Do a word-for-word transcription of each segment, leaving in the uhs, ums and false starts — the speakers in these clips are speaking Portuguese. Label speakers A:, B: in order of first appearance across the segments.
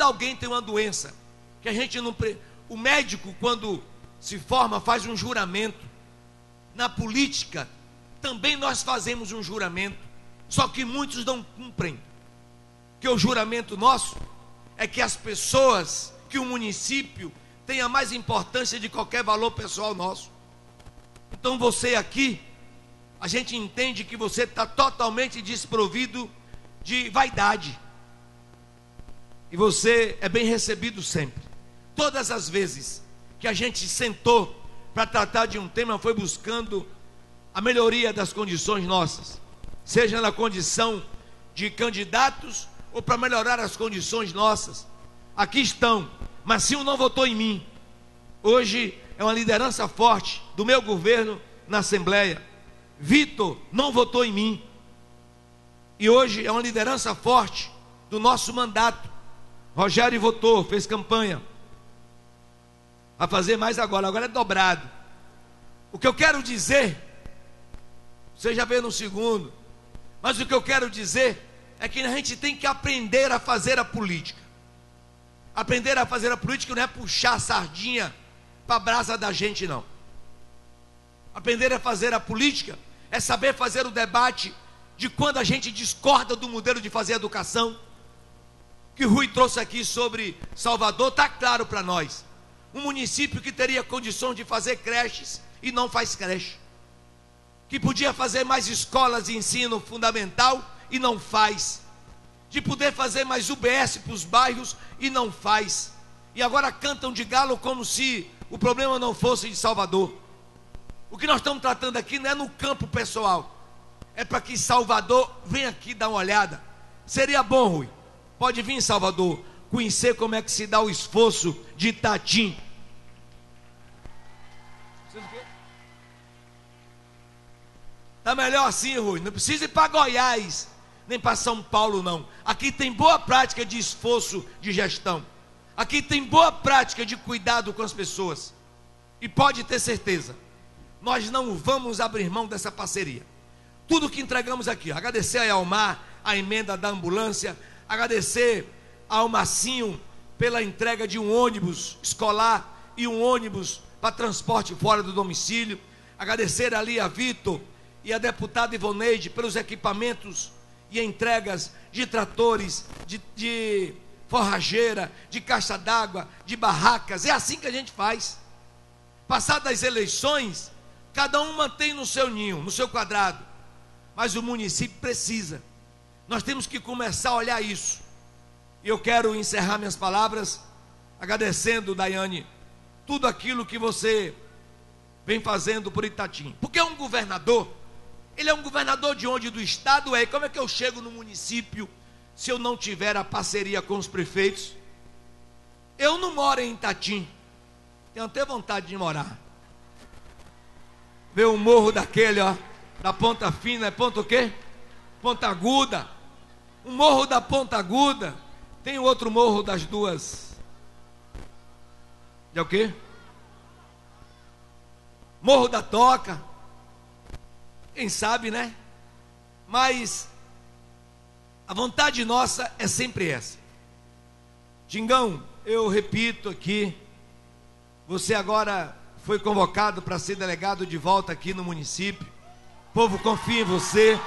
A: alguém tem uma doença, que a gente não... Pre... O médico, quando se forma, faz um juramento. Na política, também nós fazemos um juramento, só que muitos não cumprem. Que o juramento nosso é que as pessoas, que o município tenha mais importância de qualquer valor pessoal nosso. Então você aqui, a gente entende que você está totalmente desprovido de vaidade, e você é bem recebido sempre. Todas as vezes que a gente sentou para tratar de um tema, foi buscando a melhoria das condições nossas, seja na condição de candidatos ou para melhorar as condições nossas. Aqui estão. Marcinho não votou em mim. Hoje é uma liderança forte do meu governo na Assembleia. Vitor não votou em mim, e hoje é uma liderança forte do nosso mandato. Rogério votou, fez campanha. Vai fazer mais agora, agora é dobrado. O que eu quero dizer, você já vê no segundo, mas o que eu quero dizer é que a gente tem que aprender a fazer a política. Aprender a fazer a política não é puxar a sardinha para a brasa da gente, não. Aprender a fazer a política é saber fazer o debate de quando a gente discorda do modelo de fazer educação, que o Rui trouxe aqui sobre Salvador. Está claro para nós, um município que teria condições de fazer creches e não faz creche, que podia fazer mais escolas de ensino fundamental e não faz, de poder fazer mais U B S para os bairros e não faz, e agora cantam de galo como se o problema não fosse de Salvador. O que nós estamos tratando aqui não é no campo pessoal, é para que Salvador venha aqui dar uma olhada. Seria bom, Rui, pode vir em Salvador, conhecer como é que se dá o esforço de Itatim. Está melhor assim, Rui, não precisa ir para Goiás, nem para São Paulo não. Aqui tem boa prática de esforço de gestão, aqui tem boa prática de cuidado com as pessoas, e pode ter certeza, nós não vamos abrir mão dessa parceria. Tudo que entregamos aqui, agradecer a Elmar a emenda da ambulância, agradecer ao Marcinho pela entrega de um ônibus escolar e um ônibus para transporte fora do domicílio, agradecer ali a Vitor e a deputada Ivoneide pelos equipamentos e entregas de tratores, de, de forrageira, de caixa d'água, de barracas. É assim que a gente faz. Passadas as eleições, cada um mantém no seu ninho, no seu quadrado, mas o município precisa. Nós temos que começar a olhar isso. E eu quero encerrar minhas palavras agradecendo, Daiane, tudo aquilo que você vem fazendo por Itatim. Porque é um governador, ele é um governador de onde? Do estado. É, e como é que eu chego no município se eu não tiver a parceria com os prefeitos? Eu não moro em Itatim, tenho até vontade de morar. Ver o morro daquele, ó, da Ponta Fina, é ponta o quê? Ponta Aguda. O morro da Ponta Aguda. Tem o outro morro das duas. É o quê? Morro da Toca. Quem sabe, né? Mas a vontade nossa é sempre essa. Tingão, eu repito aqui, você agora foi convocado para ser delegado de volta aqui no município. O povo confia em você.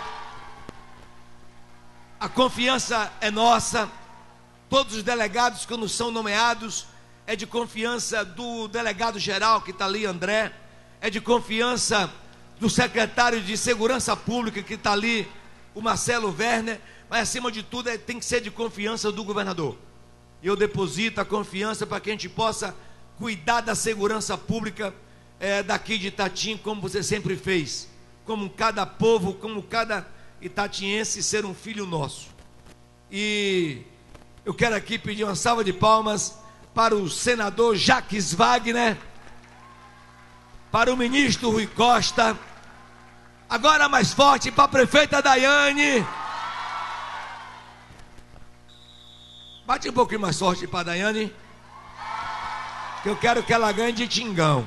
A: A confiança é nossa. Todos os delegados, quando são nomeados, é de confiança do delegado geral que está ali, André, é de confiança do secretário de Segurança Pública que está ali, o Marcelo Werner, mas acima de tudo é, tem que ser de confiança do governador. E eu deposito a confiança para que a gente possa cuidar da segurança pública é, daqui de Itatim, como você sempre fez, como cada povo, como cada itatiense ser um filho nosso. E eu quero aqui pedir uma salva de palmas para o senador Jacques Wagner, para o ministro Rui Costa, agora mais forte para a prefeita Daiane. Bate um pouquinho mais forte para a Daiane, que eu quero que ela ganhe de Tingão.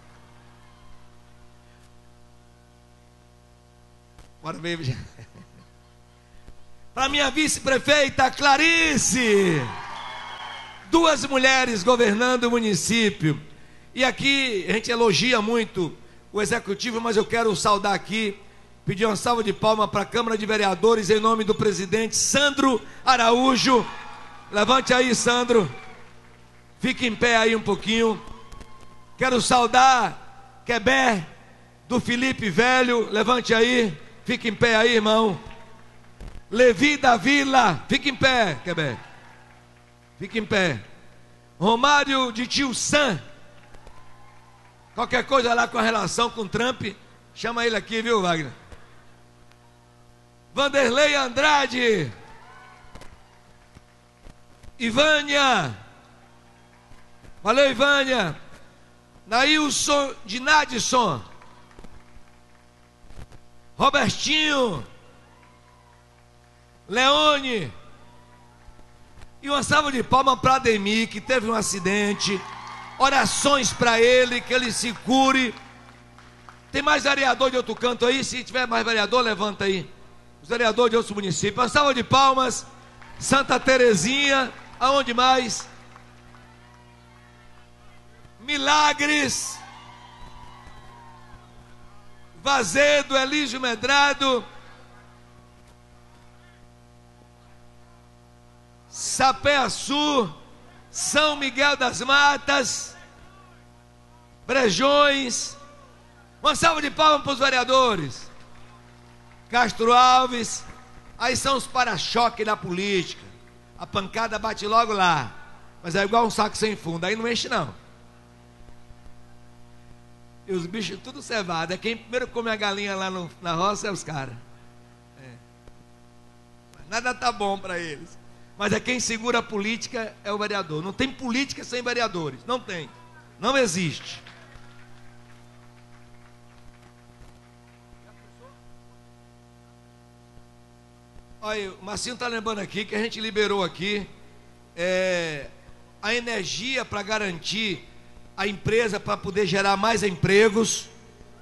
A: Bora ver. Para minha vice-prefeita Clarice. duas mulheres governando o município. E aqui a gente elogia muito o executivo, mas eu quero saudar aqui, pedir uma salva de palmas para a Câmara de Vereadores em nome do presidente Sandro Araújo. Levante aí, Sandro. Fique em pé aí um pouquinho. Quero saudar Queber do Felipe Velho. Levante aí. Fique em pé aí, irmão. Levi da Vila. Fique em pé, Queber. Fique em pé. Romário de Tio Sam. Qualquer coisa lá com a relação com Trump, chama ele aqui, viu, Wagner? Vanderlei Andrade. Ivânia. Valeu, Ivânia. Nailson de Nadson. Robertinho. Leone. E uma salva de palmas para Ademir, que teve um acidente. Orações para ele, que ele se cure. Tem mais vereador de outro canto aí? Se tiver mais vereador, levanta aí. Os vereadores de outros municípios. Uma salva de palmas. Santa Terezinha. Aonde mais? Milagres. Vazedo, Elísio Medrado. Sapé-Açu. São Miguel das Matas. Brejões. Uma salva de palmas para os vereadores. Castro Alves. Aí são os para-choques da política. A pancada bate logo lá. Mas é igual um saco sem fundo. Aí não enche não. E os bichos tudo cevado. É quem primeiro come a galinha lá no, na roça é os caras. É. Nada tá bom para eles. Mas é quem segura a política é o vereador. Não tem política sem vereadores. Não tem. Não existe. Olha, o Marcinho está lembrando aqui que a gente liberou aqui é, a energia para garantir a empresa para poder gerar mais empregos.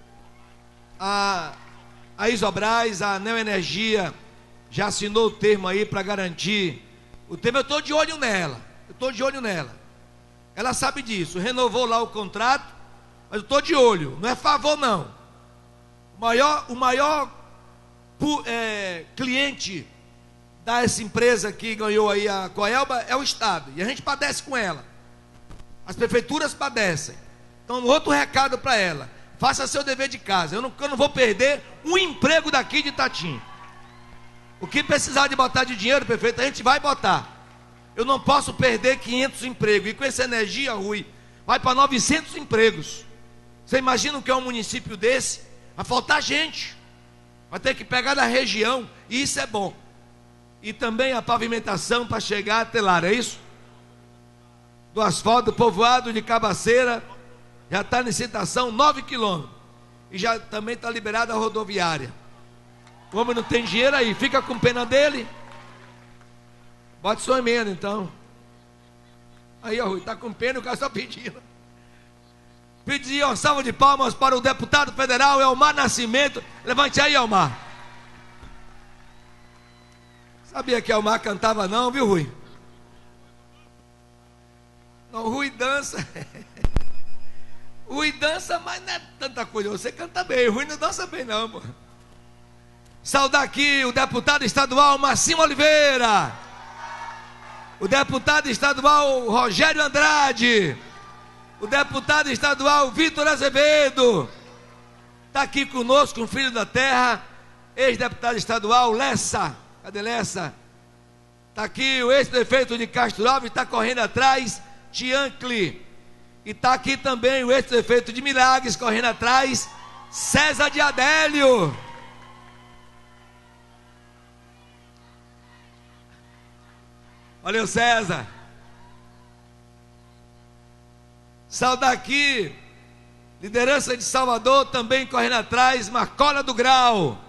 A: A, a Isobras, a Neoenergia já assinou o termo aí para garantir. O termo eu estou de olho nela. Eu estou de olho nela. Ela sabe disso. Renovou lá o contrato, mas eu estou de olho. Não é favor não. O maior, o maior é, cliente dessa empresa que ganhou aí a Coelba é o Estado, e a gente padece com ela. As prefeituras padecem. Então, outro recado para ela: faça seu dever de casa. Eu não, eu não vou perder um emprego daqui de Itatim. O que precisar de botar de dinheiro, prefeito, a gente vai botar. Eu não posso perder quinhentos empregos. E com essa energia, Rui, vai para novecentos empregos. Você imagina o que é um município desse? Vai faltar gente. Vai ter que pegar da região. E isso é bom. E também a pavimentação para chegar até lá, é isso? Do asfalto, povoado de Cabaceira, já está em licitação nove quilômetros. E já também está liberada a rodoviária. O homem não tem dinheiro aí, fica com pena dele. Bote sua emenda então. Aí, ó, Rui, está com pena, o cara só pedindo. Pedir uma salva de palmas para o deputado federal Elmar Nascimento. Levante aí, Elmar. Sabia que Elmar cantava não, viu, Rui? Não, Rui dança. Rui dança, mas não é tanta coisa. Você canta bem, Rui não dança bem não, pô. Saudar aqui o deputado estadual Marcinho Oliveira, o deputado estadual Rogério Andrade, o deputado estadual Vitor Azevedo. Está aqui conosco um filho da terra, ex-deputado estadual Lessa. Cadê Lessa? Está aqui o ex-prefeito de Castro Alves, está correndo atrás, Tiancli. E está aqui também o ex-prefeito de Milagres, correndo atrás, César de Adélio. Valeu, César. Saudar aqui liderança de Salvador, também correndo atrás, Marcola do Grau.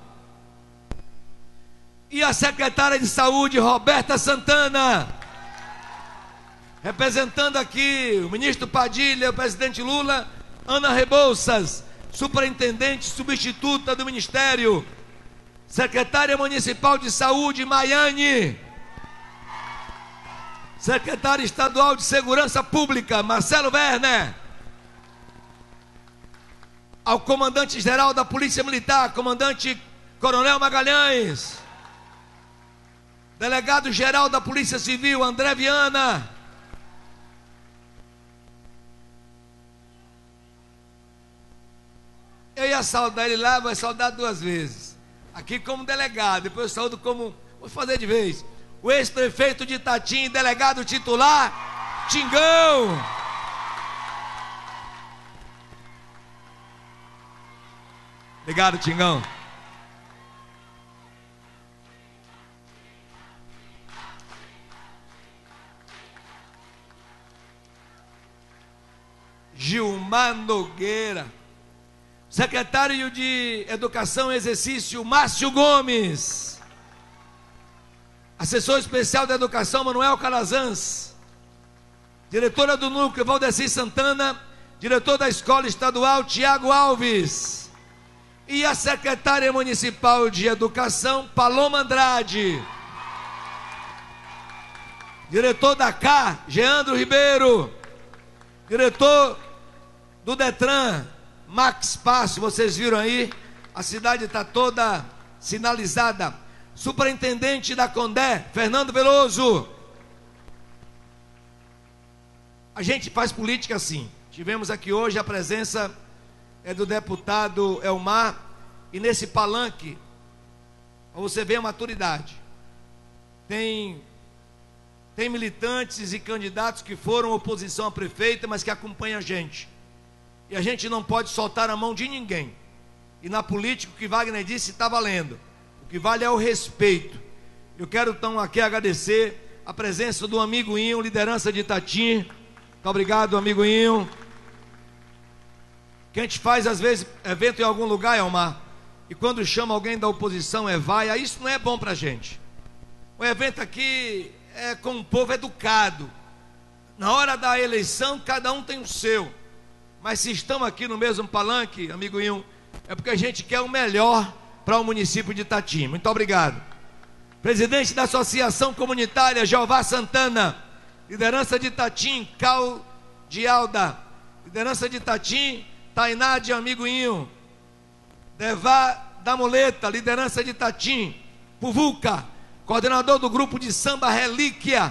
A: E a secretária de Saúde, Roberta Santana. Representando aqui o ministro Padilha, o presidente Lula, Ana Rebouças, superintendente substituta do Ministério. Secretária Municipal de Saúde, Maiane. Secretário Estadual de Segurança Pública, Marcelo Werner. Ao Comandante-Geral da Polícia Militar, Comandante Coronel Magalhães. Delegado-Geral da Polícia Civil, André Viana. Eu ia saudar ele lá, mas saudar duas vezes. Aqui como delegado, depois eu saúdo como... Vou fazer de vez. O ex-prefeito de Itatim, delegado titular, Tingão. Obrigado, Tingão. Gilmar Nogueira. Secretário de Educação e Exercício, Márcio Gomes. Assessor especial da Educação, Manuel Calazans. Diretora do Núcleo, Valdeci Santana. Diretor da Escola Estadual, Tiago Alves. E a secretária municipal de Educação, Paloma Andrade. Diretor da C A, Geandro Ribeiro. Diretor do Detran, Max Passo. Vocês viram aí, a cidade está toda sinalizada. Superintendente da Condé, Fernando Veloso. A gente faz política assim. Tivemos aqui hoje a presença é do deputado Elmar, e nesse palanque você vê a maturidade. Tem tem militantes e candidatos que foram oposição à prefeita, mas que acompanham a gente. E a gente não pode soltar a mão de ninguém. E na política, o que Wagner disse está valendo. O que vale é o respeito. Eu quero então aqui agradecer a presença do amigo Inho, liderança de Itatim. Muito obrigado, amigo Inho. Que a gente faz às vezes evento em algum lugar, Elmar, e quando chama alguém da oposição é vai, aí isso não é bom pra gente. O evento aqui é com um povo educado. Na hora da eleição cada um tem o seu. Mas se estamos aqui no mesmo palanque, amigo Inho, é porque a gente quer o melhor para o município de Itatim. Muito obrigado. Presidente da Associação Comunitária, Jeová Santana. Liderança de Itatim, Cal de Alda. Liderança de Itatim, Tainá de amigo Inho. Devá da Muleta, liderança de Itatim. Puvuca, coordenador do grupo de samba Relíquia.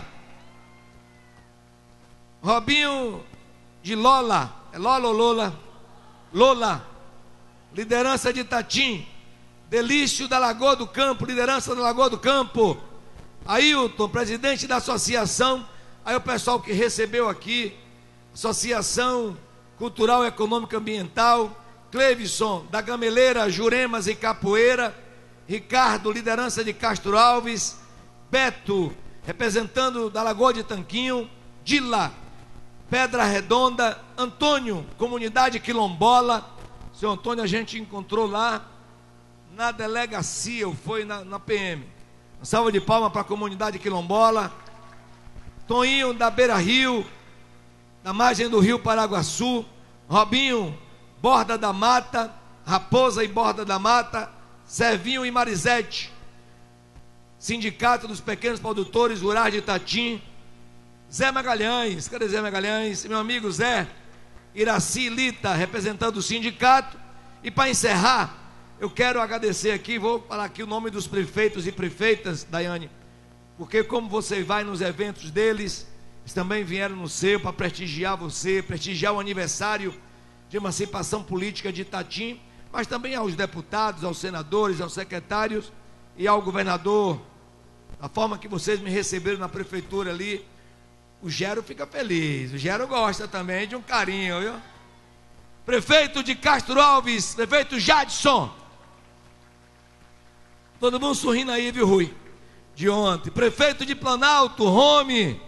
A: Robinho de Lola, é Lola ou Lola? Lola, liderança de Itatim. Delício da Lagoa do Campo, liderança da Lagoa do Campo. Ailton, presidente da associação. Aí o pessoal que recebeu aqui, Associação Cultural, Econômica, Ambiental. Clevisson, da Gameleira, Juremas e Capoeira. Ricardo, liderança de Castro Alves. Beto, representando da Lagoa de Tanquinho. Dila, Pedra Redonda. Antônio, comunidade quilombola. Seu Antônio a gente encontrou lá na delegacia, ou foi na, na P M. Uma salva de palmas para a comunidade quilombola. Toninho da Beira Rio, da margem do Rio Paraguaçu. Robinho, Borda da Mata. Raposa e Borda da Mata. Servinho e Marisete, Sindicato dos Pequenos Produtores Rurais de Itatim. Zé Magalhães, cadê Zé Magalhães? Meu amigo Zé Iraci Lita, representando o sindicato. E para encerrar, eu quero agradecer aqui, vou falar aqui o nome dos prefeitos e prefeitas, Daiane, porque como você vai nos eventos deles, eles também vieram no seu para prestigiar você, prestigiar o aniversário de emancipação política de Itatim, mas também aos deputados, aos senadores, aos secretários e ao governador. Da forma que vocês me receberam na prefeitura ali, o Gero fica feliz, o Gero gosta também de um carinho, viu? Prefeito de Castro Alves, prefeito Jadson. Todo mundo sorrindo aí, viu, Rui? De ontem. Prefeito de Planalto, Rome.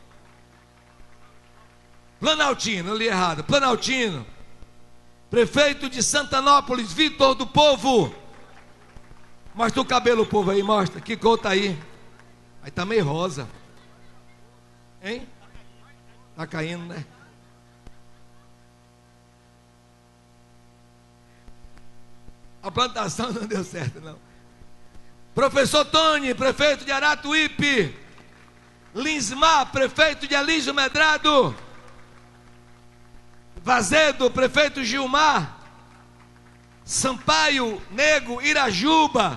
A: Planaltino, eu li errado. Planaltino. Prefeito de Santanópolis, Vitor do Povo. Mostra o cabelo, povo aí, mostra. Que cor tá aí? Aí tá meio rosa. Hein? Tá caindo, né? A plantação não deu certo, não. Professor Tony, prefeito de Aratuípe. Linsmar, prefeito de Elísio Medrado. Vazedo, prefeito Gilmar. Sampaio, Nego, Irajuba.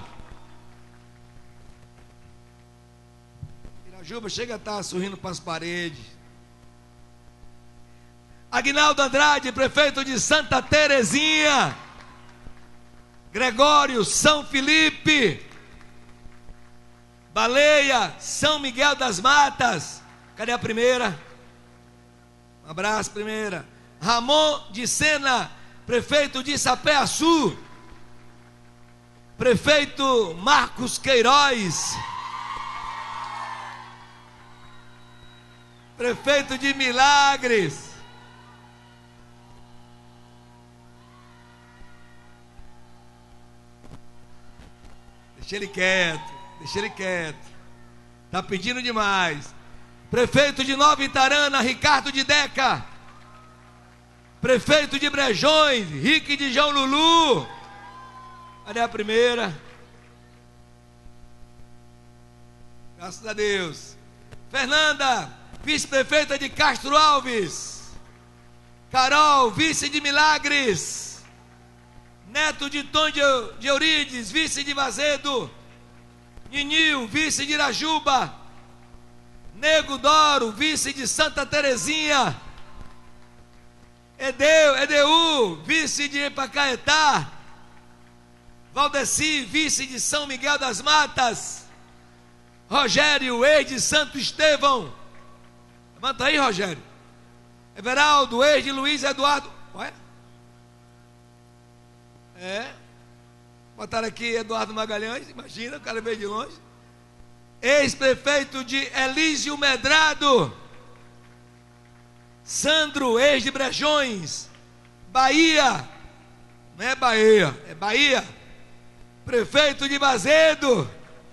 A: Irajuba chega a estar sorrindo para as paredes. Aguinaldo Andrade, prefeito de Santa Terezinha. Gregório, São Felipe. Baleia, São Miguel das Matas. Cadê a primeira? Um abraço, primeira. Ramon de Sena, prefeito de Sapé-Açu. Prefeito Marcos Queiroz. Prefeito de Milagres. Deixa ele quieto, deixa ele quieto. Está pedindo demais. Prefeito de Nova Itarana, Ricardo de Deca. Prefeito de Brejões, Rique de João Lulu. Cadê a primeira? Graças a Deus. Fernanda, vice-prefeita de Castro Alves. Carol, vice de Milagres. Neto de Tom de Eurides, vice de Vazedo. Ninil, vice de Irajuba. Nego Doro, vice de Santa Terezinha. Edeu, Edeu, vice de Epacaetá. Valdeci, vice de São Miguel das Matas. Rogério, ex de Santo Estevão. Levanta aí, Rogério. Everaldo, ex de Luiz Eduardo. Ué? É. Botaram aqui Eduardo Magalhães, imagina, o cara veio de longe. Ex-prefeito de Elísio Medrado. Sandro, ex de Brejões. Bahia. Não é Bahia, é Bahia. Prefeito de Vazedo.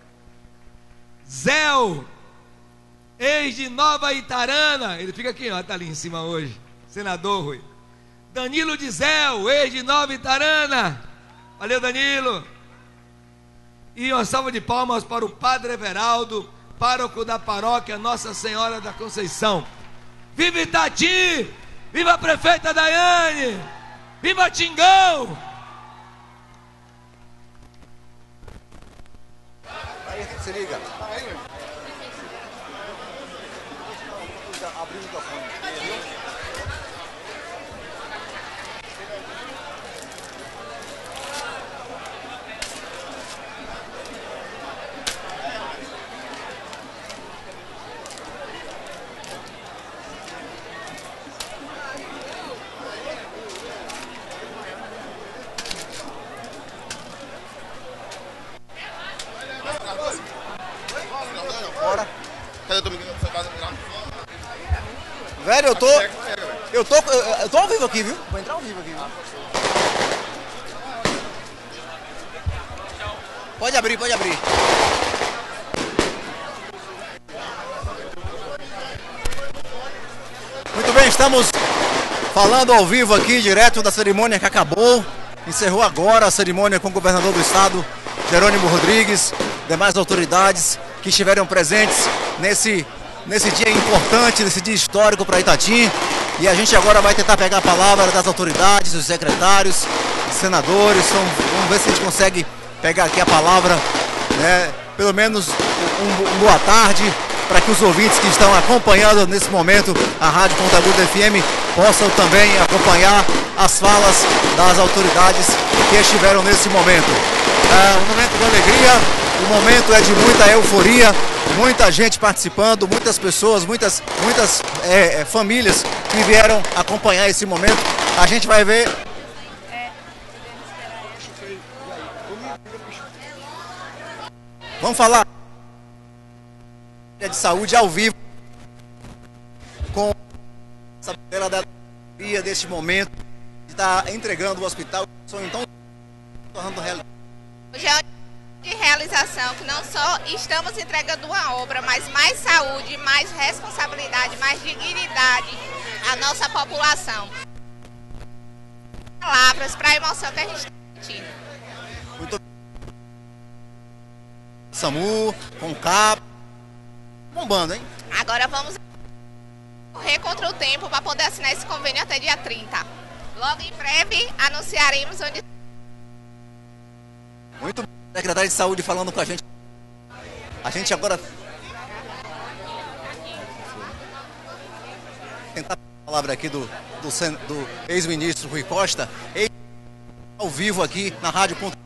A: Zéu, ex de Nova Itarana. Ele fica aqui, ó, tá ali em cima hoje. Senador Rui. Danilo de Zéu, ex de Nova Itarana. Valeu, Danilo. E uma salva de palmas para o Padre Everaldo, pároco da paróquia Nossa Senhora da Conceição. Viva Itati! Viva a prefeita Daiane! Viva Tingão!
B: Aí, se liga. Abriu o microfone. Bora.
C: Cadê o Domingo? Você vai lá?
B: Velho, eu tô. Eu tô. Eu tô ao vivo aqui, viu? Vou entrar ao vivo aqui, viu? Pode abrir, pode abrir. Muito bem, estamos falando ao vivo aqui, direto da cerimônia que acabou. Encerrou agora a cerimônia com o governador do estado, Jerônimo Rodrigues, demais autoridades que estiveram presentes nesse, nesse dia importante, nesse dia histórico para Itati. E a gente agora vai tentar pegar a palavra das autoridades, dos secretários, dos senadores. Vamos, vamos ver se a gente consegue pegar aqui a palavra, né? Pelo menos um, um boa tarde, para que os ouvintes que estão acompanhando nesse momento a Rádio Ponta Aguda F M possam também acompanhar as falas das autoridades que estiveram nesse momento. É um momento de alegria, o momento é de muita euforia, muita gente participando, muitas pessoas, muitas, muitas é, é, famílias que vieram acompanhar esse momento. A gente vai ver. Vamos falar de saúde ao vivo com essa bandeira da alegria deste momento de estar entregando o hospital. Então, tornando realidade.
D: Hoje é de realização, que não só estamos entregando uma obra, mas mais saúde, mais responsabilidade, mais dignidade à nossa população. Palavras para a emoção que a gente está sentindo.
B: Muito SAMU, com cabo, bombando, hein?
D: Agora vamos correr contra o tempo para poder assinar esse convênio até dia trinta. Logo em breve anunciaremos onde...
B: Muito bem, secretário de Saúde falando com a gente. A gente agora... Tentar a palavra aqui do, do, do ex-ministro Rui Costa, ex ao vivo aqui na Rádio Ponta...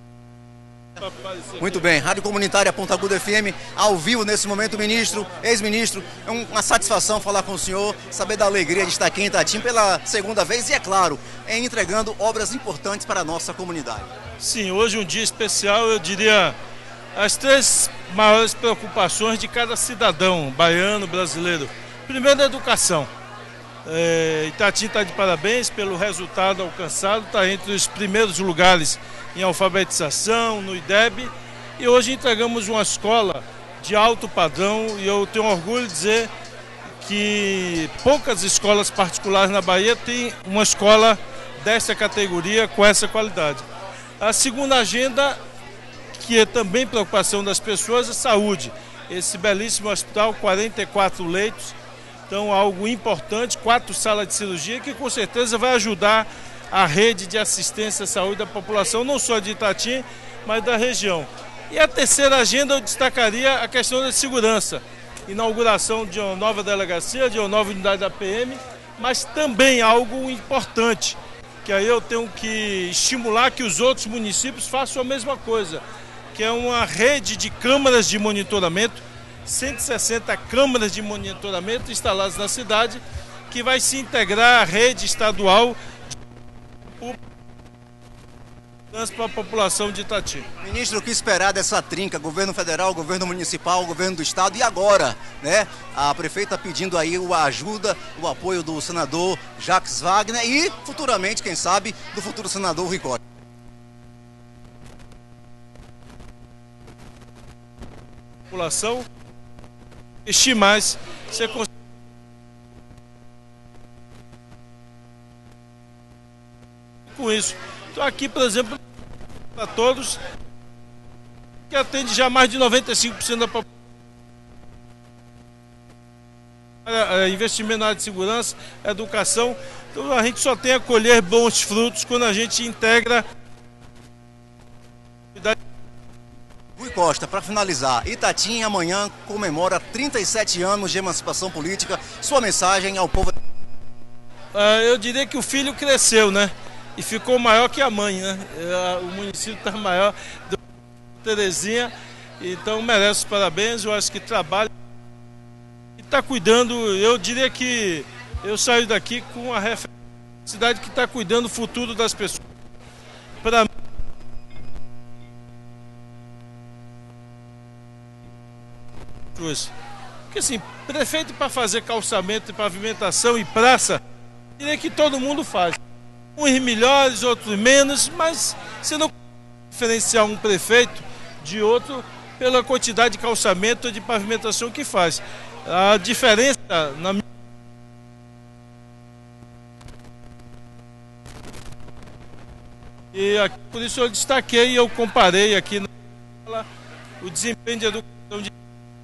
B: Muito bem, Rádio Comunitária Ponta Aguda F M, ao vivo nesse momento, ministro, ex-ministro, é uma satisfação falar com o senhor, saber da alegria de estar aqui em Itatim pela segunda vez e, é claro, é entregando obras importantes para a nossa comunidade.
E: Sim, hoje um dia especial, eu diria, as três maiores preocupações de cada cidadão baiano, brasileiro. Primeiro, a educação. É, Itatim está de parabéns pelo resultado alcançado, está entre os primeiros lugares em alfabetização, no I D E B, e hoje entregamos uma escola de alto padrão, e eu tenho orgulho de dizer que poucas escolas particulares na Bahia têm uma escola dessa categoria com essa qualidade. A segunda agenda, que é também preocupação das pessoas, é saúde. Esse belíssimo hospital, quarenta e quatro leitos, então algo importante, quatro salas de cirurgia, que com certeza vai ajudar a rede de assistência à saúde da população, não só de Itatim, mas da região. E a terceira agenda eu destacaria a questão da segurança. Inauguração de uma nova delegacia, de uma nova unidade da P M, mas também algo importante, que aí eu tenho que estimular que os outros municípios façam a mesma coisa, que é uma rede de câmaras de monitoramento, cento e sessenta câmaras de monitoramento instaladas na cidade, que vai se integrar à rede estadual para a população de Itatim.
B: Ministro, o que esperar dessa trinca, governo federal, governo municipal, governo do estado e agora, né? A prefeita pedindo aí a ajuda, o apoio do senador Jacques Wagner e futuramente, quem sabe, do futuro senador Rui Costa.
E: População investir mais, você consegue com isso. Então aqui, por exemplo, para todos, que atende já mais de noventa e cinco por cento da população. Investimento na área de segurança, educação. Então a gente só tem a colher bons frutos quando a gente integra.
B: Rui Costa, para finalizar, Itatim amanhã comemora trinta e sete anos de emancipação política. Sua mensagem ao povo...
E: Uh, eu diria que o filho cresceu, né? E ficou maior que a mãe, né? Uh, o município está maior do que Terezinha, então merece os parabéns. Eu acho que trabalha e está cuidando. Eu diria que eu saio daqui com a referência da cidade que está cuidando do futuro das pessoas. Para mim, porque assim, prefeito para fazer calçamento e pavimentação e praça, diria que todo mundo faz. Uns melhores, outros menos, mas você não pode diferenciar um prefeito de outro pela quantidade de calçamento e de pavimentação que faz. A diferença, na minha... E aqui, por isso eu destaquei e eu comparei aqui na fala o desempenho de educação de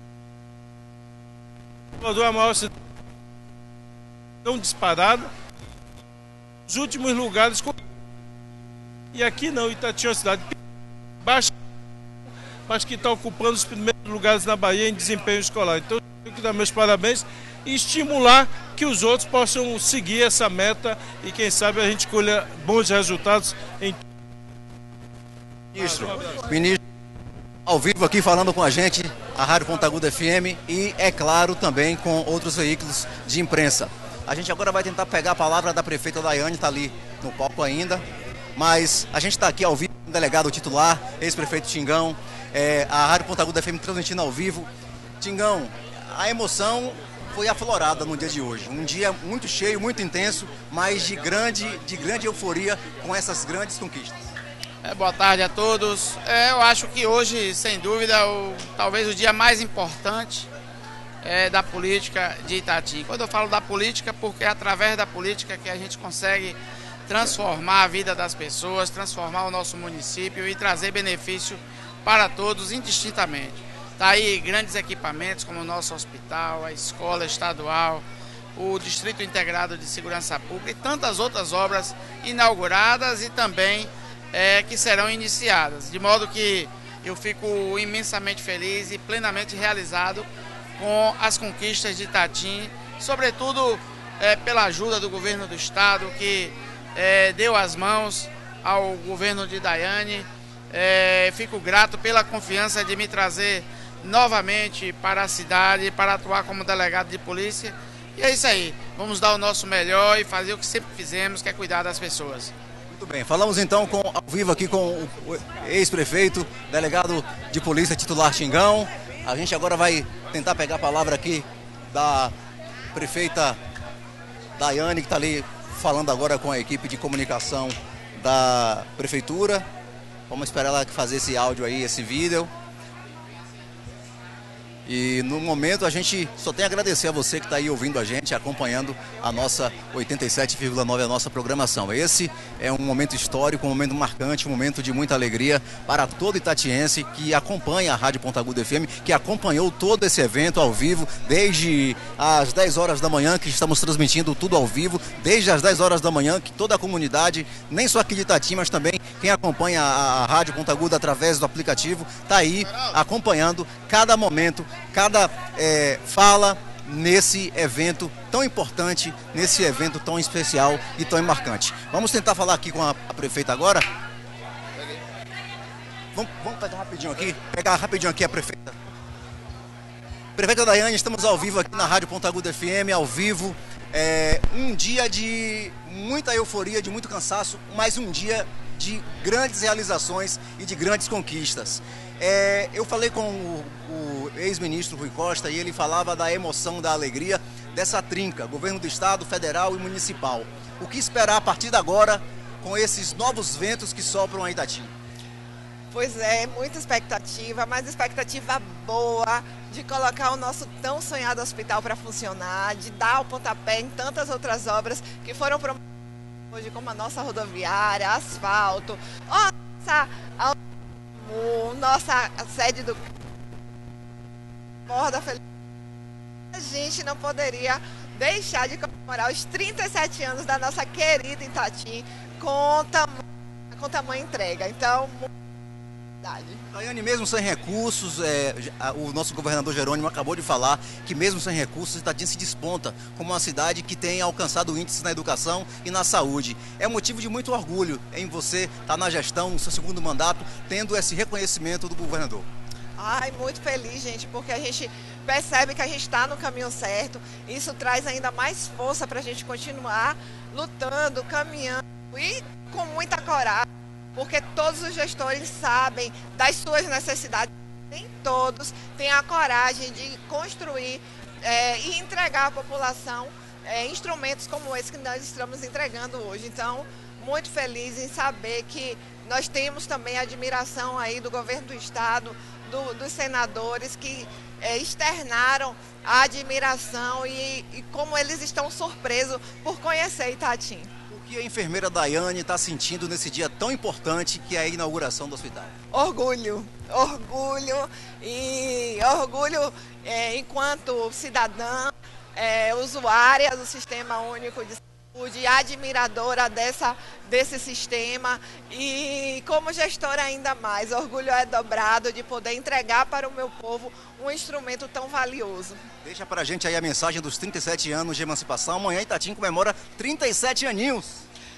E: a maior cidade não disparada, os últimos lugares, e aqui não, Itatim é uma cidade baixa, mas que está ocupando os primeiros lugares na Bahia em desempenho escolar. Então eu tenho que dar meus parabéns e estimular que os outros possam seguir essa meta e quem sabe a gente colha bons resultados em...
B: Ministro, ministro ao vivo aqui falando com a gente, a Rádio Ponta Aguda F M e, é claro, também com outros veículos de imprensa. A gente agora vai tentar pegar a palavra da prefeita Daiane, está ali no palco ainda, mas a gente está aqui ao vivo com o delegado titular, ex-prefeito Tingão, é, a Rádio Ponta Aguda F M transmitindo ao vivo. Tingão, a emoção foi aflorada no dia de hoje, um dia muito cheio, muito intenso, mas de grande, de grande euforia com essas grandes conquistas.
F: É, boa tarde a todos. É, eu acho que hoje, sem dúvida, o, talvez o dia mais importante é, da política de Itatim. Quando eu falo da política, porque é através da política que a gente consegue transformar a vida das pessoas, transformar o nosso município e trazer benefício para todos indistintamente. Tá aí grandes equipamentos como o nosso hospital, a escola estadual, o Distrito Integrado de Segurança Pública e tantas outras obras inauguradas e também é, que serão iniciadas. De modo que eu fico imensamente feliz e plenamente realizado com as conquistas de Itatim, sobretudo é, pela ajuda do governo do estado, que é, deu as mãos ao governo de Daiane. É, fico grato pela confiança de me trazer novamente para a cidade, para atuar como delegado de polícia. E é isso aí, vamos dar o nosso melhor e fazer o que sempre fizemos, que é cuidar das pessoas.
B: Muito bem, falamos então com, ao vivo aqui com o ex-prefeito, delegado de polícia titular Xingão. A gente agora vai tentar pegar a palavra aqui da prefeita Daiane, que está ali falando agora com a equipe de comunicação da prefeitura. Vamos esperar ela fazer esse áudio aí, esse vídeo. E no momento a gente só tem a agradecer a você que está aí ouvindo a gente, acompanhando a nossa oitenta e sete vírgula nove, a nossa programação. Esse é um momento histórico, um momento marcante, um momento de muita alegria para todo itatiense que acompanha a Rádio Ponta Aguda F M, que acompanhou todo esse evento ao vivo, desde as dez horas da manhã, que estamos transmitindo tudo ao vivo, desde as dez horas da manhã, que toda a comunidade, nem só aqui de Itatim, mas também quem acompanha a, a Rádio Ponta Aguda através do aplicativo, está aí acompanhando cada momento, cada é, fala nesse evento tão importante, nesse evento tão especial e tão marcante. Vamos tentar falar aqui com a, a prefeita agora. Vamos, vamos pegar rapidinho aqui, pegar rapidinho aqui a prefeita. Prefeita Daiane, estamos ao vivo aqui na Rádio Ponta Aguda F M, ao vivo. É, um dia de muita euforia, de muito cansaço, mas um dia de grandes realizações e de grandes conquistas. É, eu falei com o, o ex-ministro Rui Costa e ele falava da emoção, da alegria dessa trinca, governo do estado, federal e municipal. O que esperar a partir de agora com esses novos ventos que sopram a Itatim?
G: Pois é, muita expectativa, mas expectativa boa de colocar o nosso tão sonhado hospital para funcionar, de dar o pontapé em tantas outras obras que foram promovidas hoje, como a nossa rodoviária, asfalto, nossa, nossa sede do Borda Feliz. A gente não poderia deixar de comemorar os trinta e sete anos da nossa querida Itatim com tamanho, com tamanho entrega. Então,
B: Daiane, mesmo sem recursos, é, o nosso governador Jerônimo acabou de falar que mesmo sem recursos, Itatim se desponta como uma cidade que tem alcançado índices na educação e na saúde. É motivo de muito orgulho em você estar na gestão, no seu segundo mandato, tendo esse reconhecimento do governador.
G: Ai, muito feliz, gente, porque a gente percebe que a gente está no caminho certo. Isso traz ainda mais força para a gente continuar lutando, caminhando e com muita coragem. Porque todos os gestores sabem das suas necessidades, nem todos têm a coragem de construir é, e entregar à população é, instrumentos como esse que nós estamos entregando hoje. Então, muito feliz em saber que nós temos também a admiração aí do governo do estado, do, dos senadores que é, externaram a admiração e, e como eles estão surpresos por conhecer Itatim.
B: O que a enfermeira Daiane está sentindo nesse dia tão importante que é a inauguração do hospital?
G: Orgulho, orgulho e orgulho é, enquanto cidadã, é, usuária do Sistema Único de Saúde, admiradora dessa, desse sistema e como gestora ainda mais. Orgulho é dobrado de poder entregar para o meu povo um instrumento tão valioso.
B: Deixa pra gente aí a mensagem dos trinta e sete anos de emancipação. Amanhã Itatim comemora trinta e sete aninhos.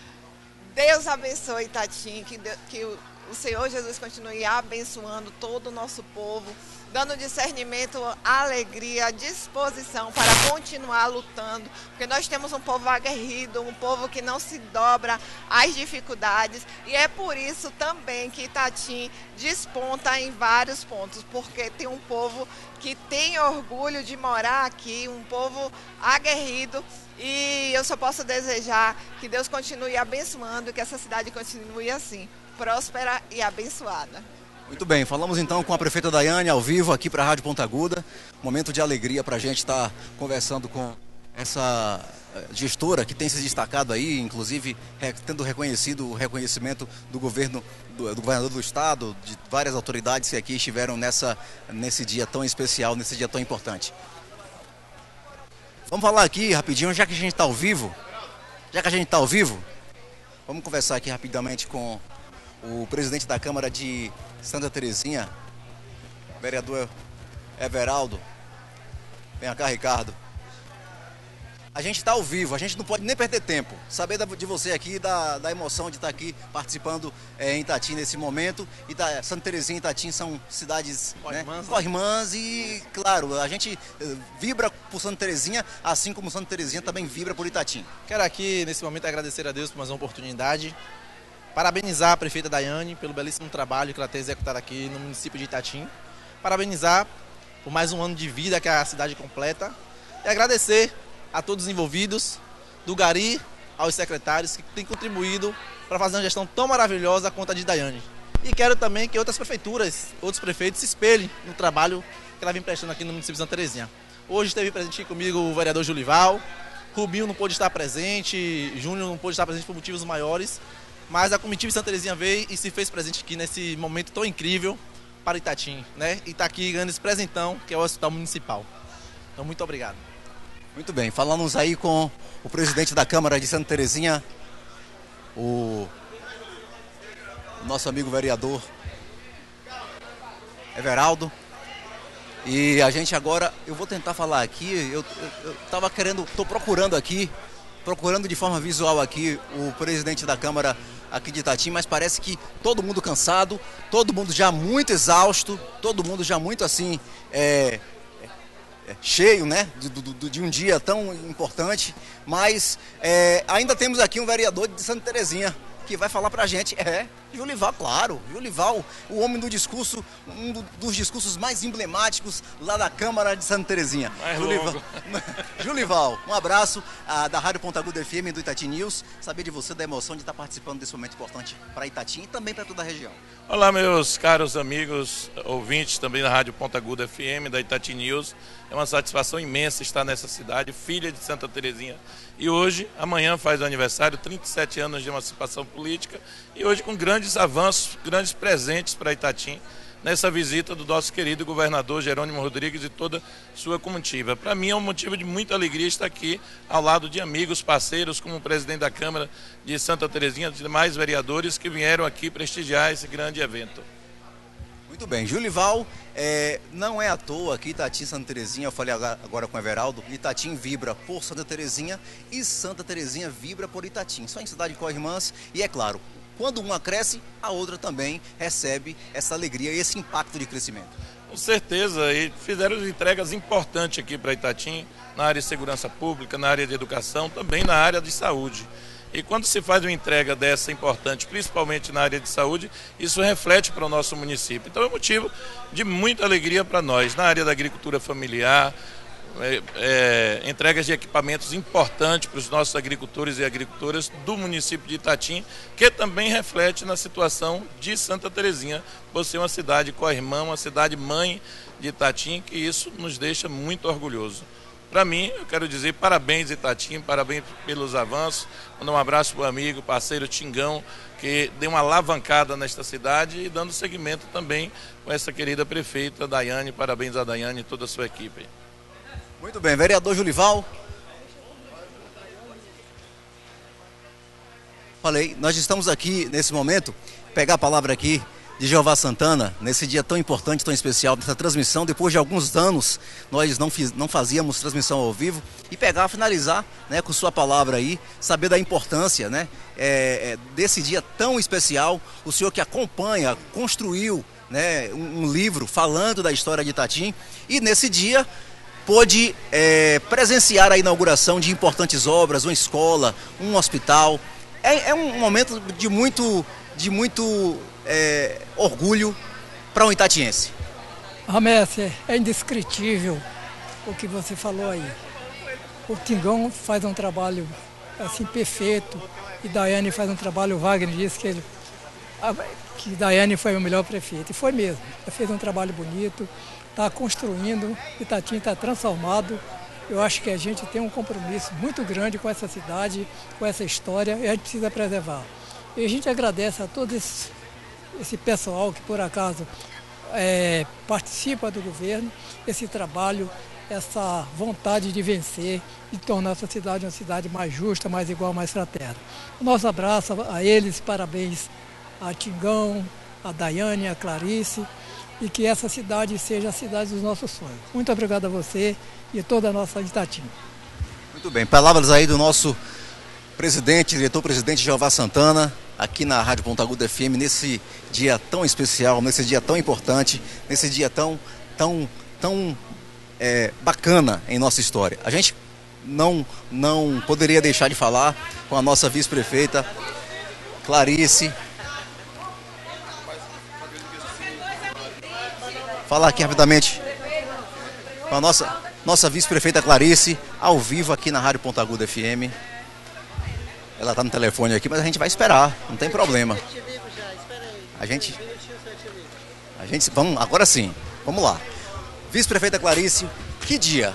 G: Deus abençoe Itatim, que, que o, o Senhor Jesus continue abençoando todo o nosso povo, dando discernimento, alegria, disposição para continuar lutando, porque nós temos um povo aguerrido, um povo que não se dobra às dificuldades e é por isso também que Itatim desponta em vários pontos, porque tem um povo que tem orgulho de morar aqui, um povo aguerrido. E eu só posso desejar que Deus continue abençoando, que essa cidade continue assim, próspera e abençoada.
B: Muito bem, falamos então com a prefeita Daiane ao vivo aqui para a Rádio Ponta Aguda. Momento de alegria para a gente estar conversando com essa gestora que tem se destacado aí, inclusive é, tendo reconhecido o reconhecimento do governo, do, do governador do estado, de várias autoridades que aqui estiveram nessa, nesse dia tão especial, nesse dia tão importante. Vamos falar aqui rapidinho, já que a gente está ao vivo, já que a gente está ao vivo, vamos conversar aqui rapidamente com o presidente da Câmara de Santa Terezinha, vereador Everaldo. Vem cá, Ricardo. A gente está ao vivo, a gente não pode nem perder tempo. Saber de você aqui, da, da emoção de estar aqui participando é, em Itatim nesse momento. E da, Santa Terezinha e Itatim são cidades corrimãs, né? Corrimãs e, claro, a gente vibra por Santa Terezinha, assim como Santa Terezinha também vibra por Itatim.
H: Quero aqui, nesse momento, agradecer a Deus por mais uma oportunidade. Parabenizar a prefeita Daiane pelo belíssimo trabalho que ela tem executado aqui no município de Itatim. Parabenizar por mais um ano de vida que a cidade completa. E agradecer a todos os envolvidos, do Gari aos secretários que têm contribuído para fazer uma gestão tão maravilhosa quanto a de Daiane. E quero também que outras prefeituras, outros prefeitos se espelhem no trabalho que ela vem prestando aqui no município de Santa Terezinha. Hoje esteve presente comigo o vereador Julival, Rubinho não pôde estar presente, Júnior não pôde estar presente por motivos maiores, mas a comitiva de Santa Terezinha veio e se fez presente aqui nesse momento tão incrível para Itatim, né? E está aqui ganhando esse presentão, que é o Hospital Municipal. Então, muito obrigado.
B: Muito bem, falamos aí com o presidente da Câmara de Santa Terezinha, o nosso amigo vereador Everaldo. E a gente agora, eu vou tentar falar aqui, eu estava querendo, estou procurando aqui, procurando de forma visual aqui o presidente da Câmara aqui de Itatim, mas parece que todo mundo cansado, todo mundo já muito exausto, todo mundo já muito assim, é, é, cheio, né, de, de, de um dia tão importante, mas é, ainda temos aqui um vereador de Santa Terezinha que vai falar pra gente, é, Julival, claro, Julival, o homem do discurso, um do, dos discursos mais emblemáticos lá da Câmara de Santa Terezinha.
I: Mais
B: Julival,
I: longo.
B: Julival, um abraço ah, da Rádio Ponta Aguda F M do Itatim News, saber de você da emoção de estar participando desse momento importante para Itatim e também para toda a região.
I: Olá, meus caros amigos, ouvintes também da Rádio Ponta Aguda F M, da Itatim News. É uma satisfação imensa estar nessa cidade, filha de Santa Terezinha. E hoje, amanhã faz o aniversário, trinta e sete anos de emancipação política, e hoje com grandes avanços, grandes presentes para Itatim, nessa visita do nosso querido governador Jerônimo Rodrigues e toda sua comitiva. Para mim é um motivo de muita alegria estar aqui ao lado de amigos, parceiros, como o presidente da Câmara de Santa Terezinha, de demais vereadores que vieram aqui prestigiar esse grande evento.
B: Muito bem, Julival, é, não é à toa aqui Itatim Santa Terezinha, eu falei agora com o Everaldo, Itatim vibra por Santa Terezinha e Santa Terezinha vibra por Itatim. Só em cidade corrimãs e, é claro, quando uma cresce, a outra também recebe essa alegria e esse impacto de crescimento.
I: Com certeza, e fizeram entregas importantes aqui para Itatim, na área de segurança pública, na área de educação, também na área de saúde. E quando se faz uma entrega dessa importante, principalmente na área de saúde, isso reflete para o nosso município. Então é motivo de muita alegria para nós, na área da agricultura familiar, é, é, entregas de equipamentos importantes para os nossos agricultores e agricultoras do município de Itatim, que também reflete na situação de Santa Terezinha, por ser uma cidade co-irmã, uma cidade mãe de Itatim, que isso nos deixa muito orgulhosos. Para mim, eu quero dizer parabéns, Itatim, parabéns pelos avanços. Mandar um abraço para o amigo, parceiro Tingão, que deu uma alavancada nesta cidade e dando seguimento também com essa querida prefeita Daiane. Parabéns a Daiane e toda a sua equipe.
B: Muito bem, vereador Julival. Falei, nós estamos aqui nesse momento, pegar a palavra aqui de Jeová Santana, nesse dia tão importante, tão especial, nessa transmissão, depois de alguns anos nós não, fiz, não fazíamos transmissão ao vivo, e pegar, finalizar, né, com sua palavra aí, saber da importância, né, é, é, desse dia tão especial, o senhor que acompanha, construiu, né, um, um livro falando da história de Itatim, e nesse dia pôde é, presenciar a inauguração de importantes obras, uma escola, um hospital. É, é um momento de muito, de muito é, orgulho para um itatiense.
J: Ramesse, é indescritível o que você falou aí. O Tingão faz um trabalho assim perfeito e Daiane faz um trabalho, o Wagner disse que, ele, que Daiane foi o melhor prefeito. E foi mesmo, ela fez um trabalho bonito, está construindo, Itatim está transformado Eu acho que a gente tem um compromisso muito grande com essa cidade, com essa história, e a gente precisa preservar. E a gente agradece a todo esse, esse pessoal que, por acaso, é, participa do governo, esse trabalho, essa vontade de vencer e tornar essa cidade uma cidade mais justa, mais igual, mais fraterna. O nosso abraço a eles, parabéns a Tingão, a Daiane, a Clarice, e que essa cidade seja a cidade dos nossos sonhos. Muito obrigado a você e toda a nossa Itatiba.
B: Muito bem, palavras aí do nosso presidente, diretor-presidente Jeová Santana, aqui na Rádio Ponta Aguda F M, nesse dia tão especial, nesse dia tão importante, nesse dia tão, tão, tão é, bacana em nossa história. A gente não, não poderia deixar de falar com a nossa vice-prefeita, Clarice. Falar aqui rapidamente com a nossa, nossa vice-prefeita Clarice, ao vivo aqui na Rádio Ponta Aguda F M. Ela está no telefone aqui, mas a gente vai esperar, não tem problema. A gente... A gente... Vamos, agora sim, vamos lá. Vice-prefeita Clarice, que dia?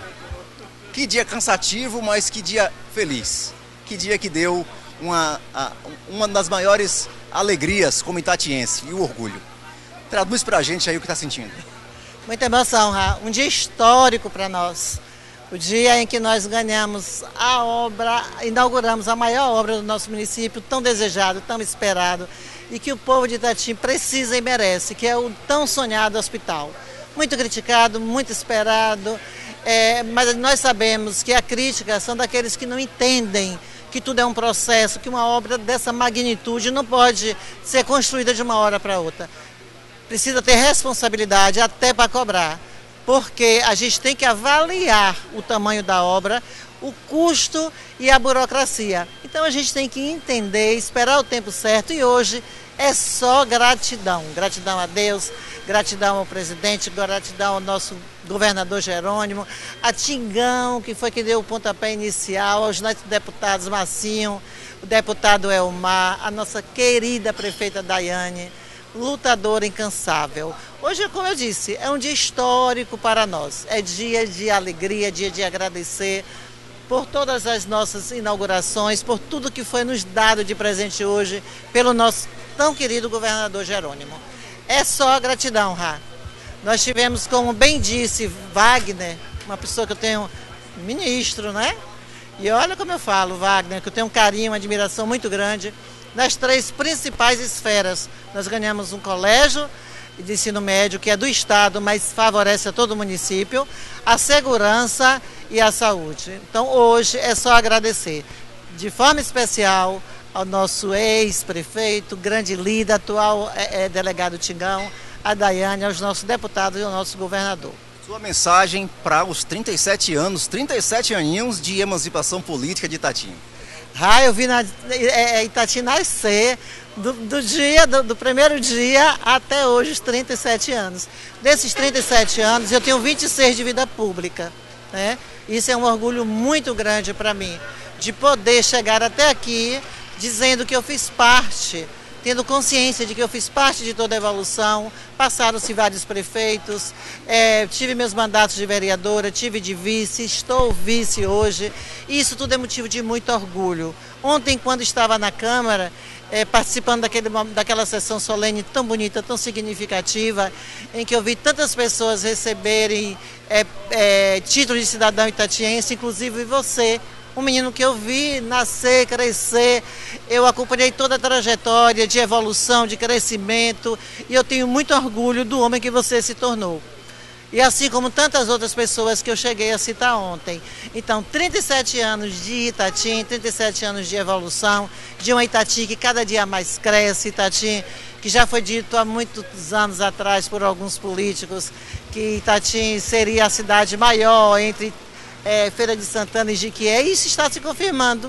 B: Que dia cansativo, mas que dia feliz. Que dia que deu uma, uma das maiores alegrias como itatiense e o orgulho. Traduz pra gente aí o que está sentindo.
K: Muita emoção, Ra. Um dia histórico para nós. O dia em que nós ganhamos a obra, inauguramos a maior obra do nosso município, tão desejado, tão esperado, e que o povo de Itatim precisa e merece, que é o tão sonhado hospital. Muito criticado, muito esperado, é, mas nós sabemos que a crítica são daqueles que não entendem que tudo é um processo, que uma obra dessa magnitude não pode ser construída de uma hora para outra. Precisa ter responsabilidade até para cobrar, porque a gente tem que avaliar o tamanho da obra, o custo e a burocracia. Então a gente tem que entender, esperar o tempo certo, e hoje é só gratidão. Gratidão a Deus, gratidão ao presidente, gratidão ao nosso governador Jerônimo, a Tingão, que foi que deu o pontapé inicial, aos nossos deputados Massinho, o deputado Elmar, a nossa querida prefeita Daiane, lutadora incansável. Hoje, como eu disse, é um dia histórico para nós. É dia de alegria, dia de agradecer por todas as nossas inaugurações, por tudo que foi nos dado de presente hoje pelo nosso tão querido governador Jerônimo. É só gratidão, Rá. Nós tivemos, como bem disse Wagner, uma pessoa que eu tenho, ministro, né? E olha como eu falo, Wagner, que eu tenho um carinho, uma admiração muito grande. Nas três principais esferas, nós ganhamos um colégio de ensino médio que é do Estado, mas favorece a todo o município, a segurança e a saúde. Então hoje é só agradecer, de forma especial, ao nosso ex-prefeito, grande líder, atual é, é, delegado Tingão, a Daiane, aos nossos deputados e ao nosso governador.
B: Sua mensagem para os trinta e sete anos, trinta e sete aninhos de emancipação política de Itatim.
K: Ah, eu vi na, é, Itatim nascer do, do dia, do, do primeiro dia até hoje, os trinta e sete anos. Desses trinta e sete anos, eu tenho vinte e seis de vida pública, né? Isso é um orgulho muito grande para mim, de poder chegar até aqui dizendo que eu fiz parte, tendo consciência de que eu fiz parte de toda a evolução. Passaram-se vários prefeitos, é, tive meus mandatos de vereadora, tive de vice, estou vice hoje, e isso tudo é motivo de muito orgulho. Ontem, quando estava na Câmara, é, participando daquele, daquela sessão solene tão bonita, tão significativa, em que eu vi tantas pessoas receberem é, é, título de cidadão itatiense, inclusive você, um menino que eu vi nascer, crescer, eu acompanhei toda a trajetória de evolução, de crescimento, e eu tenho muito orgulho do homem que você se tornou. E assim como tantas outras pessoas que eu cheguei a citar ontem. Então, trinta e sete anos de Itatim, trinta e sete anos de evolução, de uma Itatim que cada dia mais cresce, Itatim que já foi dito há muitos anos atrás por alguns políticos, que Itatim seria a cidade maior entre É, Feira de Santana e Jiquié, e isso está se confirmando.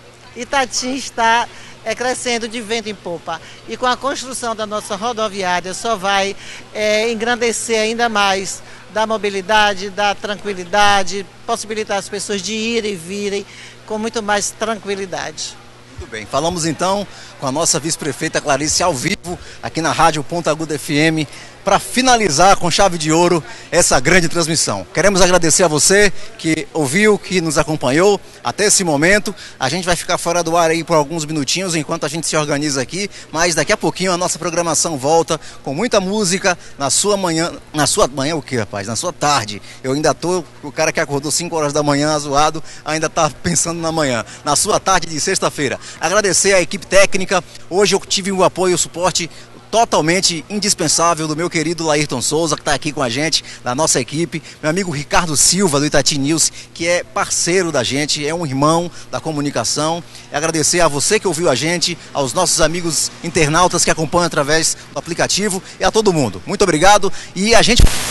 K: Itatim está é, crescendo de vento em popa. E com a construção da nossa rodoviária só vai é, engrandecer ainda mais da mobilidade, da tranquilidade, possibilitar as pessoas de irem e virem com muito mais tranquilidade.
B: Muito bem, falamos então com a nossa vice-prefeita Clarice ao vivo, aqui na Rádio Ponta Aguda F M, para finalizar com chave de ouro essa grande transmissão. Queremos agradecer a você que ouviu, que nos acompanhou até esse momento. A gente vai ficar fora do ar aí por alguns minutinhos enquanto a gente se organiza aqui, mas daqui a pouquinho a nossa programação volta com muita música na sua manhã, na sua manhã o que, rapaz? Na sua tarde. Eu ainda tô, o cara que acordou cinco horas da manhã zoado, ainda tá pensando na manhã, na sua tarde de sexta-feira. Agradecer à equipe técnica. Hoje eu tive o apoio e o suporte totalmente indispensável do meu querido Laírton Souza, que está aqui com a gente, da nossa equipe, meu amigo Ricardo Silva, do Itati News, que é parceiro da gente, é um irmão da comunicação. E agradecer a você que ouviu a gente, aos nossos amigos internautas que acompanham através do aplicativo e a todo mundo. Muito obrigado e a gente...